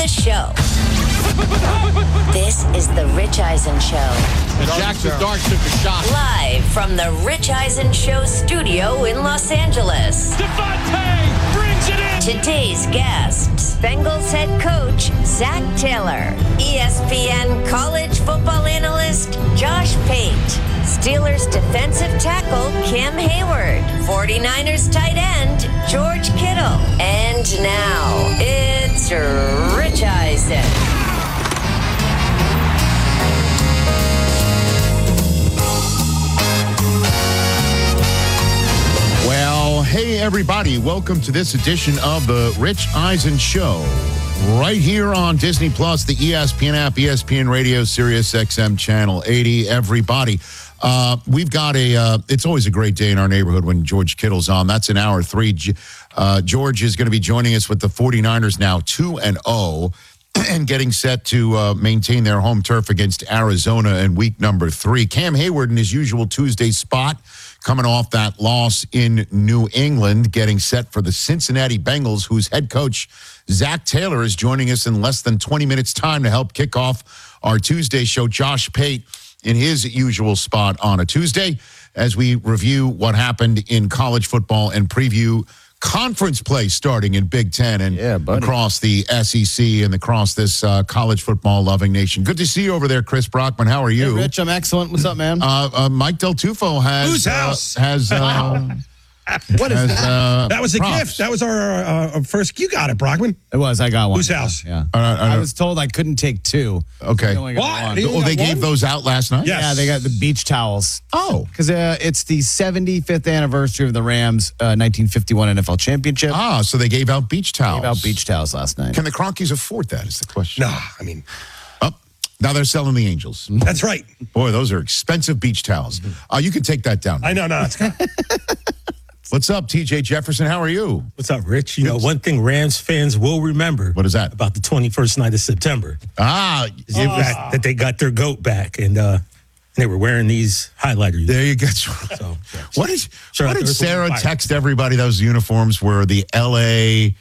the show. This is the Rich Eisen Show. Jackson Dart took a shot. Live from the Rich Eisen Show studio in Los Angeles. Devontae brings it in. Today's guests, Bengals head coach Zach Taylor, ESPN college football analyst Josh Pate, Steelers defensive tackle Cam Hayward, 49ers tight end George Kittle. And now, it's Rich Eisen. Well, hey, everybody. Welcome to this edition of the Rich Eisen Show. Right here on Disney Plus, the ESPN app, ESPN Radio, Sirius XM Channel 80. Everybody. We've got it's always a great day in our neighborhood when George Kittle's on. That's in hour 3. George is going to be joining us with the 49ers now 2-0 and getting set to maintain their home turf against Arizona in week number 3. Cam Hayward in his usual Tuesday spot, coming off that loss in New England, getting set for the Cincinnati Bengals, whose head coach, Zach Taylor, is joining us in less than 20 minutes' time to help kick off our Tuesday show. Josh Pate in his usual spot on a Tuesday as we review what happened in college football and preview conference play starting in Big Ten and across the SEC and across this college football loving nation. Good to see you over there, Chris Brockman. How are you? Hey, Rich, I'm excellent. What's up, man? Mike Del Tufo has... Whose house? What is that? That was a props. gift. That was our first. You got it, Brockman. It was. I got one. Whose house? Yeah. I was told I couldn't take two. Okay. I only got What? one. You Oh, they got gave one? those out last night? Yes. Yeah, they got the beach towels. Oh. Because it's the 75th anniversary of the Rams' 1951 NFL championship. So they gave out beach towels. Gave out beach towels last night. Can the Cronkies afford that is the question. Nah, I mean, Oh, now they're selling the Angels. that's right. Boy, those are expensive beach towels. You can take that down. I know. No, it's What's up, TJ Jefferson? How are you? What's up, Rich? You know, one thing Rams fans will remember. What is that? About the 21st night of September. That they got their goat back, and they were wearing these highlighters. There you go. So, What did Earth Sarah will be text everybody? Those uniforms were the L.A.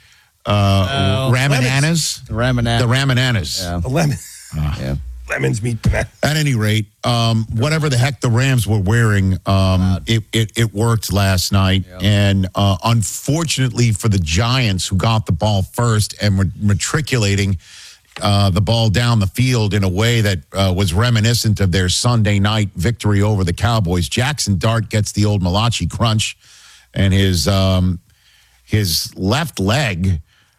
Ramananas? The Ramananas. The Ramananas. Yeah. a lemon. Yeah. Lemons meet. At any rate, whatever the heck the Rams were wearing, it worked last night. Yep. And unfortunately for the Giants, who got the ball first and were matriculating the ball down the field in a way that was reminiscent of their Sunday night victory over the Cowboys, Jackson Dart gets the old Malachi crunch, and his left leg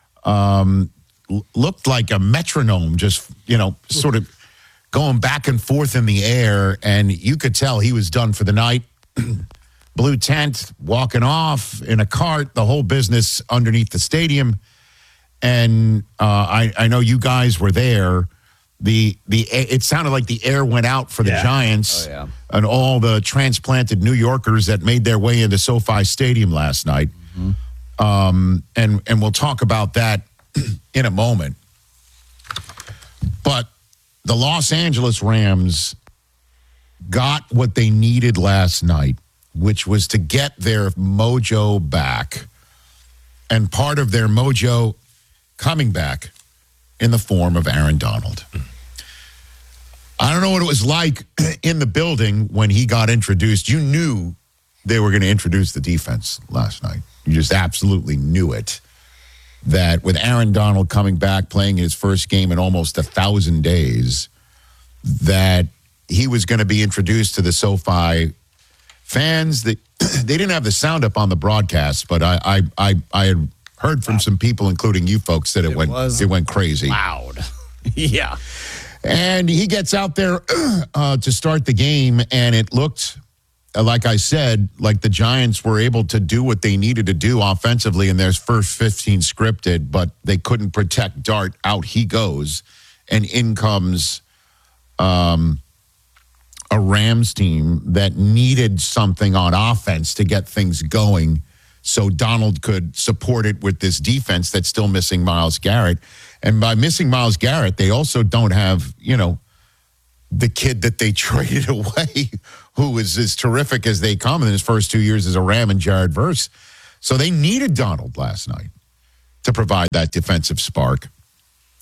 looked like a metronome, just, sort of going back and forth in the air, and you could tell he was done for the night. Blue tent, walking off in a cart, the whole business underneath the stadium. And I know you guys were there. It sounded like the air went out for the Giants and all the transplanted New Yorkers that made their way into SoFi Stadium last night. Mm-hmm. And we'll talk about that in a moment. But the Los Angeles Rams got what they needed last night, which was to get their mojo back. And part of their mojo coming back in the form of Aaron Donald. I don't know what it was like in the building when he got introduced. You knew they were going to introduce the defense last night. You just absolutely knew it. That with Aaron Donald coming back, playing his first game in almost 1,000 days, that he was going to be introduced to the SoFi fans. That they didn't have the sound up on the broadcast, but I had heard from some people, including you folks, that it went crazy. Loud. Yeah. And he gets out there to start the game, and it looked, like I said, like the Giants were able to do what they needed to do offensively in their first 15 scripted, but they couldn't protect Dart. Out he goes, and in comes a Rams team that needed something on offense to get things going so Donald could support it with this defense that's still missing Myles Garrett. And by missing Myles Garrett, they also don't have, the kid that they traded away, who is as terrific as they come in his first 2 years as a Ram, and Jared Verse. So they needed Donald last night to provide that defensive spark.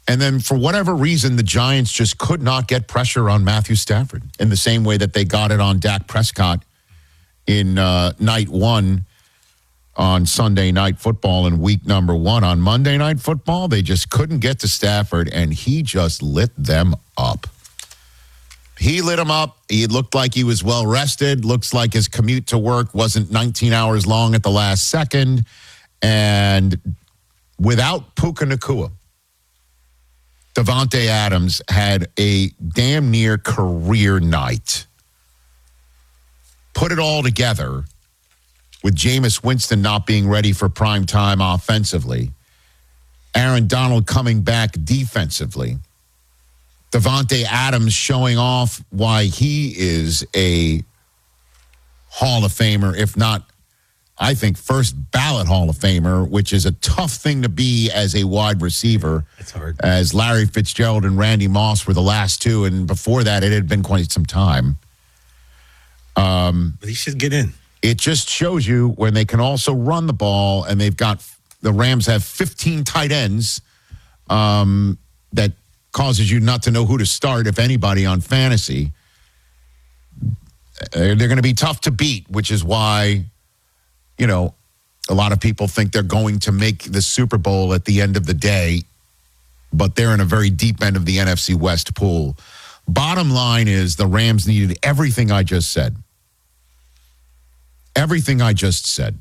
And then for whatever reason, the Giants just could not get pressure on Matthew Stafford in the same way that they got it on Dak Prescott in night one on Sunday Night Football in week number 1. On Monday Night Football, they just couldn't get to Stafford, and he just lit them up. He lit him up. He looked like he was well rested. Looks like his commute to work wasn't 19 hours long at the last second. And without Puka Nacua, Davante Adams had a damn near career night. Put it all together with Jameis Winston not being ready for prime time offensively, Aaron Donald coming back defensively, Davante Adams showing off why he is a Hall of Famer, if not, I think, first ballot Hall of Famer, which is a tough thing to be as a wide receiver. It's hard. As Larry Fitzgerald and Randy Moss were the last two, and before that, it had been quite some time. But he should get in. It just shows you when they can also run the ball, and the Rams have 15 tight ends that causes you not to know who to start, if anybody, on fantasy. They're going to be tough to beat, which is why, a lot of people think they're going to make the Super Bowl at the end of the day, but they're in a very deep end of the NFC West pool. Bottom line is the Rams needed everything I just said. Everything I just said.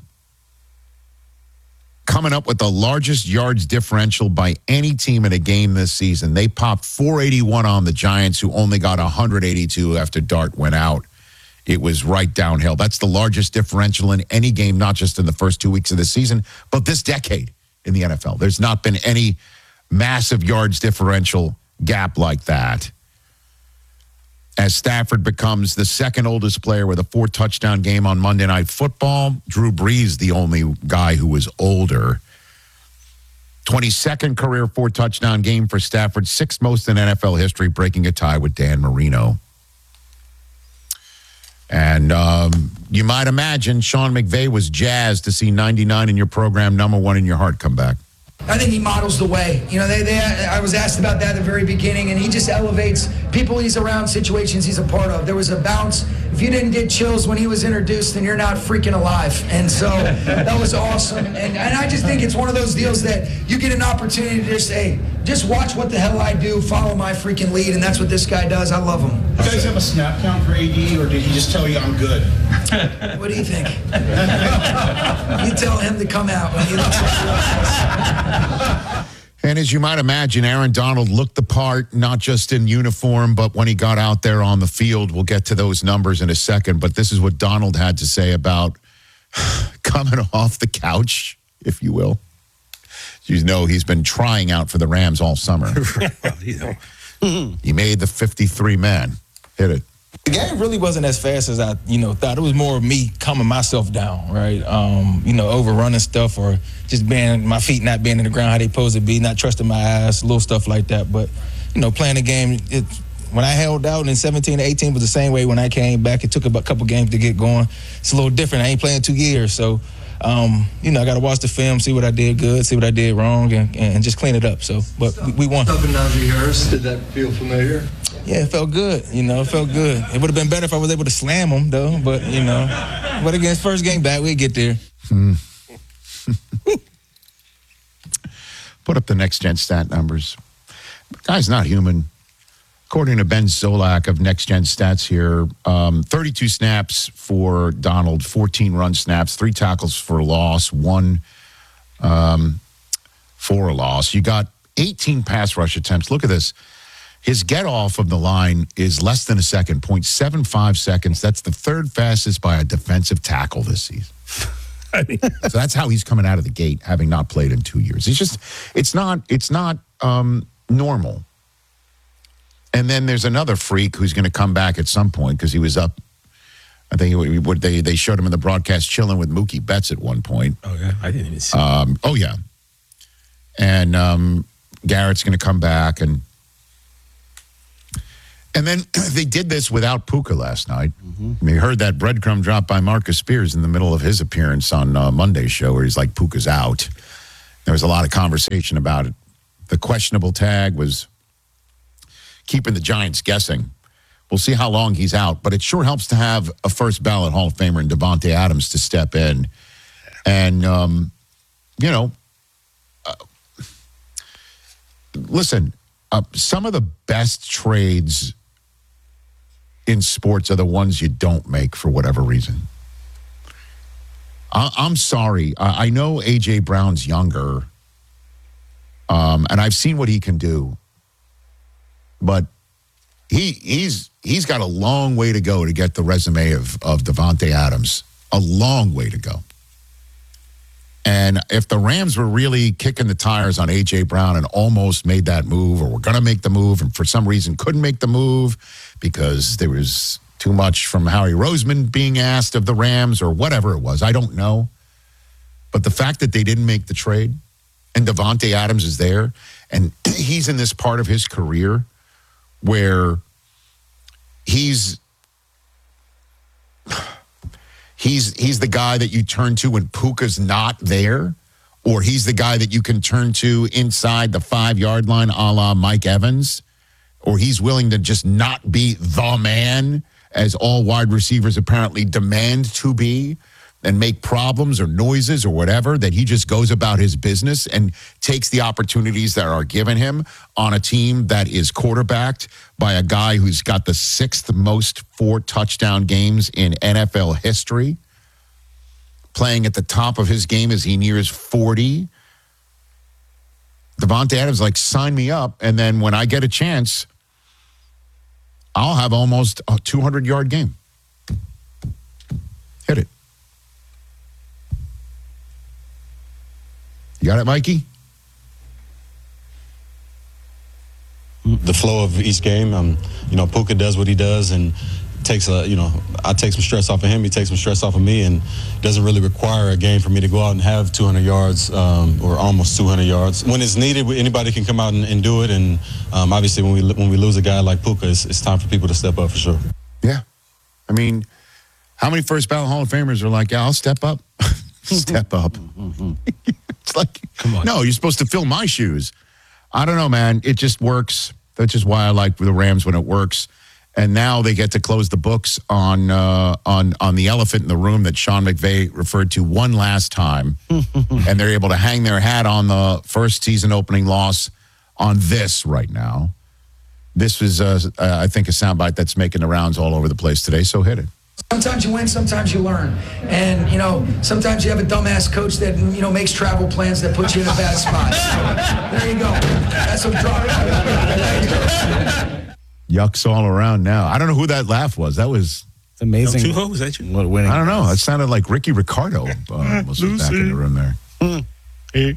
Coming up with the largest yards differential by any team in a game this season. They popped 481 on the Giants, who only got 182 after Dart went out. It was right downhill. That's the largest differential in any game, not just in the first 2 weeks of the season, but this decade in the NFL. There's not been any massive yards differential gap like that. As Stafford becomes the second oldest player with a 4-touchdown game on Monday Night Football, Drew Brees, the only guy who was older. 22nd career 4-touchdown game for Stafford, 6th most in NFL history, breaking a tie with Dan Marino. And you might imagine Sean McVay was jazzed to see 99 in your program, number 1 in your heart, come back. I think he models the way. I was asked about that at the very beginning, and he just elevates people he's around, situations he's a part of. There was a bounce. If you didn't get chills when he was introduced, then you're not freaking alive. And so that was awesome. And I just think it's one of those deals that you get an opportunity to just say, just watch what the hell I do, follow my freaking lead, and that's what this guy does. I love him. You guys have a snap count for AD, or did he just tell you I'm good? What do you think? You tell him to come out when he looks like And as you might imagine, Aaron Donald looked the part, not just in uniform, but when he got out there on the field. We'll get to those numbers in a second. But this is what Donald had to say about coming off the couch, if you will. You know, he's been trying out for the Rams all summer. He made the 53-man. Hit it. The game really wasn't as fast as I, thought. It was more of me calming myself down, right? Overrunning stuff, or just my feet not being in the ground how they supposed to be, not trusting my eyes, little stuff like that. But, playing the game, when I held out in 17 to 18 was the same way when I came back. It took a couple games to get going. It's a little different. I ain't playing 2 years, so I got to watch the film, see what I did good, see what I did wrong, and just clean it up. So, but we won. Up in Najee Harris, did that feel familiar? Yeah, it felt good. It felt good. It would have been better if I was able to slam him, though. But but again, first game back, we'd get there. Put up the next gen stat numbers. Guy's not human. According to Ben Zolak of Next Gen Stats here, 32 snaps for Donald, 14 run snaps, 3 tackles for a loss, 1 for a loss. You got 18 pass rush attempts. Look at this. His get off of the line is less than a second, 0.75 seconds. That's the third fastest by a defensive tackle this season. So that's how he's coming out of the gate, having not played in 2 years. It's not normal. And then there's another freak who's going to come back at some point because he was up. I think they showed him in the broadcast chilling with Mookie Betts at one point. Oh, yeah. I didn't even see Oh, yeah. And Garrett's going to come back. And then they did this without Puka last night. Mm-hmm. We heard that breadcrumb drop by Marcus Spears in the middle of his appearance on Monday's show where he's like, Puka's out. There was a lot of conversation about it. the questionable tag was keeping the Giants guessing. We'll see how long he's out, but it sure helps to have a first ballot Hall of Famer in Davante Adams to step in. And, listen, some of the best trades in sports are the ones you don't make for whatever reason. I'm sorry. I know A.J. Brown's younger, and I've seen what he can do, but he's got a long way to go to get the resume of Davante Adams. A long way to go. And if the Rams were really kicking the tires on A.J. Brown and almost made that move, or were going to make the move, and for some reason couldn't make the move because there was too much from Howie Roseman being asked of the Rams or whatever it was, I don't know. But the fact that they didn't make the trade and Davante Adams is there and he's in this part of his career where he's the guy that you turn to when Puka's not there, or he's the guy that you can turn to inside the 5-yard line a la Mike Evans, or he's willing to just not be the man as all wide receivers apparently demand to be and make problems or noises or whatever, that he just goes about his business and takes the opportunities that are given him on a team that is quarterbacked by a guy who's got the 6th most 4-touchdown games in NFL history, playing at the top of his game as he nears 40. Davante Adams, like, sign me up, and then when I get a chance, I'll have almost a 200-yard game. Hit it. You got it, Mikey? The flow of each game, Puka does what he does and takes I take some stress off of him, he takes some stress off of me, and doesn't really require a game for me to go out and have 200 yards or almost 200 yards. When it's needed, anybody can come out and do it, and obviously when we lose a guy like Puka, it's time for people to step up for sure. Yeah. I mean, how many first ballot Hall of Famers are like, yeah, I'll step up? Step up. It's like, come on. No, you're supposed to fill my shoes. I don't know, man. It just works. That's just why I like the Rams when it works. And now they get to close the books on the elephant in the room that Sean McVay referred to one last time. And they're able to hang their hat on the first season opening loss on this right now. This was, I think, a soundbite that's making the rounds all over the place today. So hit it. Sometimes you win, sometimes you learn. And, sometimes you have a dumbass coach that, makes travel plans that put you in a bad spot. So, there you go. That's what Yucks all around now. I don't know who that laugh was. That was... It's amazing. Tuho, was that you? Winning. I don't know. It sounded like Ricky Ricardo was back in the room there.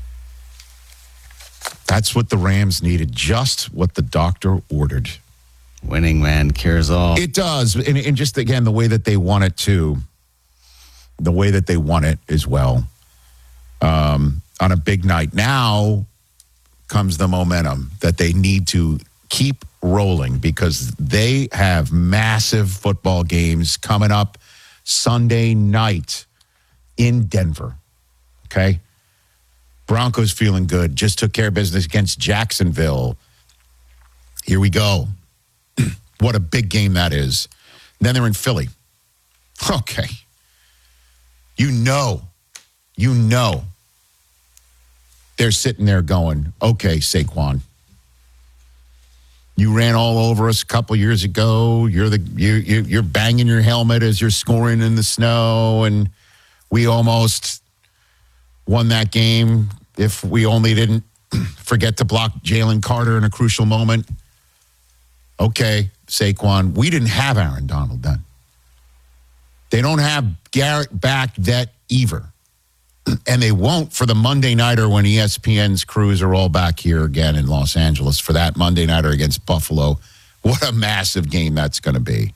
That's what the Rams needed. Just what the doctor ordered. Winning, man, cures all. It does. And just, again, the way that they want it, too. The way that they want it as well. On a big night. Now comes the momentum that they need to keep rolling, because they have massive football games coming up Sunday night in Denver. Okay? Broncos feeling good. Just took care of business against Jacksonville. Here we go. What a big game that is. Then they're in Philly. Okay. You know. They're sitting there going, okay, Saquon. You ran all over us a couple years ago. You're banging your helmet as you're scoring in the snow, and we almost won that game if we only didn't forget to block Jalen Carter in a crucial moment. Okay, Saquon, we didn't have Aaron Donald then. They don't have Garrett back that either. And they won't for the Monday nighter when ESPN's crews are all back here again in Los Angeles for that Monday nighter against Buffalo. What a massive game that's going to be.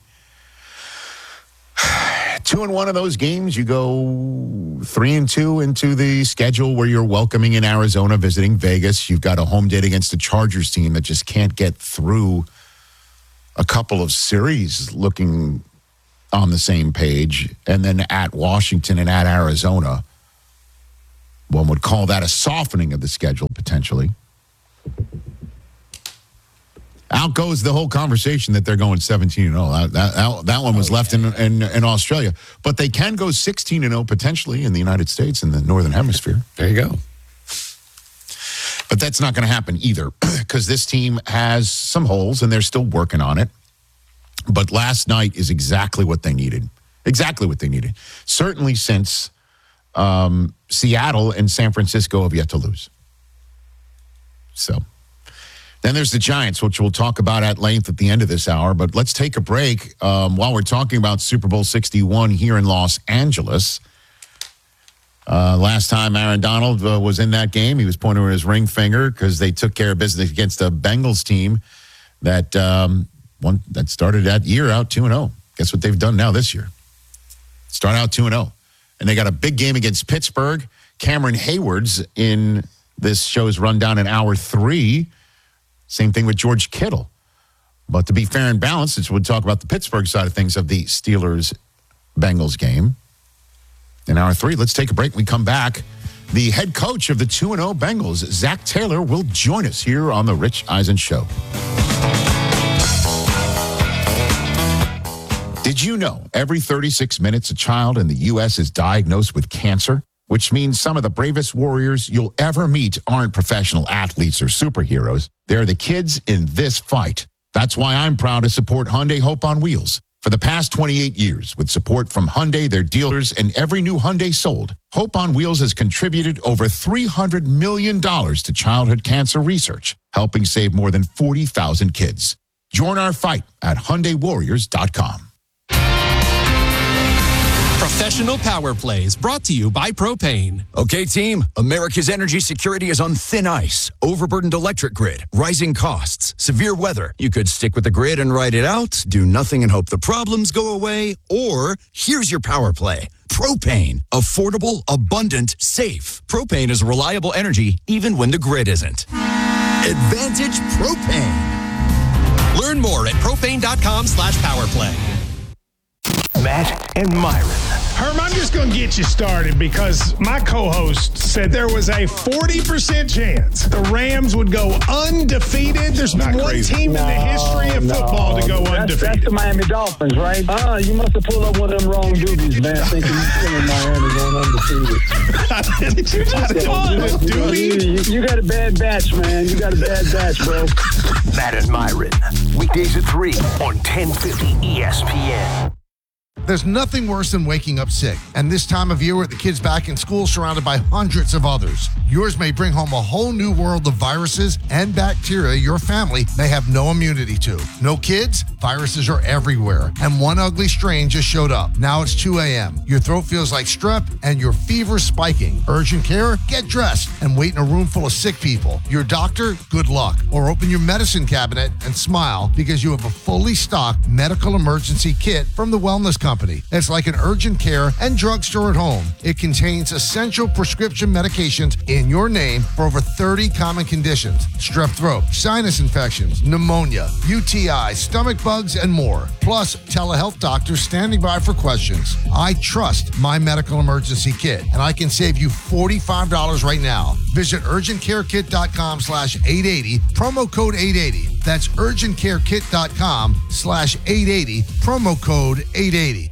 2-1 of those games, you go 3-2 into the schedule where you're welcoming in Arizona, visiting Vegas. You've got a home date against the Chargers team that just can't get through a couple of series looking on the same page. And then at Washington and at Arizona. One would call that a softening of the schedule, potentially. Out goes the whole conversation that they're going 17-0. That one was left in Australia. But they can go 16-0 potentially in the United States, in the Northern Hemisphere. There you go. But that's not going to happen either, because this team has some holes, and they're still working on it. But last night is exactly what they needed. Exactly what they needed. Certainly since Seattle and San Francisco have yet to lose. So then there's the Giants, which we'll talk about at length at the end of this hour. But let's take a break while we're talking about Super Bowl 61 here in Los Angeles. Last time Aaron Donald was in that game, he was pointing with his ring finger because they took care of business against a Bengals team that started that year out 2-0. Guess what they've done now this year? Start out 2-0. And they got a big game against Pittsburgh. Cameron Hayward's in this show's rundown in hour 3. Same thing with George Kittle. But to be fair and balanced, we'll talk about the Pittsburgh side of things of the Steelers-Bengals game. In hour 3, let's take a break. When we come back, the head coach of the 2-0 Bengals, Zac Taylor, will join us here on the Rich Eisen Show. Did you know every 36 minutes a child in the U.S. is diagnosed with cancer? Which means some of the bravest warriors you'll ever meet aren't professional athletes or superheroes. They're the kids in this fight. That's why I'm proud to support Hyundai Hope on Wheels. For the past 28 years, with support from Hyundai, their dealers, and every new Hyundai sold, Hope on Wheels has contributed over $300 million to childhood cancer research, helping save more than 40,000 kids. Join our fight at HyundaiWarriors.com. Professional Power Plays brought to you by Propane. Okay, team, America's energy security is on thin ice. Overburdened electric grid, rising costs, severe weather. You could stick with the grid and ride it out, do nothing and hope the problems go away, or here's your power play. Propane. Affordable, abundant, safe. Propane is reliable energy even when the grid isn't. Advantage Propane. Learn more at propane.com/powerplay. Matt and Myron. Herm, I'm just going to get you started because my co-host said there was a 40% chance the Rams would go undefeated. There's been one team in the history of football to go undefeated. That's the Miami Dolphins, right? You must have pulled up one of them wrong duties, man, thinking you're in Miami going undefeated. Did you just call it a duty? You got a bad batch, man. You got a bad batch, bro. Matt and Myron. Weekdays at 3 on 1050 ESPN. There's nothing worse than waking up sick. And this time of year with the kids back in school surrounded by hundreds of others, yours may bring home a whole new world of viruses and bacteria your family may have no immunity to. No kids? Viruses are everywhere. And one ugly strain just showed up. Now it's 2 a.m. Your throat feels like strep and your fever's spiking. Urgent care? Get dressed and wait in a room full of sick people. Your doctor? Good luck. Or open your medicine cabinet and smile because you have a fully stocked medical emergency kit from the Wellness Company. It's like an urgent care and drugstore at home. It contains essential prescription medications in your name for over 30 common conditions: strep throat, sinus infections, pneumonia, UTI, stomach bugs, and more. Plus, telehealth doctors standing by for questions. I trust my medical emergency kit, and I can save you $45 right now. Visit urgentcarekit.com/880, promo code 880. That's urgentcarekit.com/880, promo code 880.